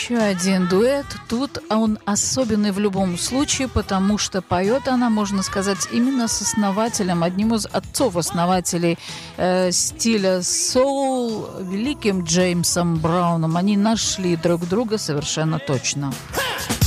еще один дуэт. Тут он особенный в любом случае, потому что поет она, можно сказать, именно с основателем, одним из отцов-основателей стиля соул, великим Джеймсом Брауном. Они нашли друг друга совершенно точно.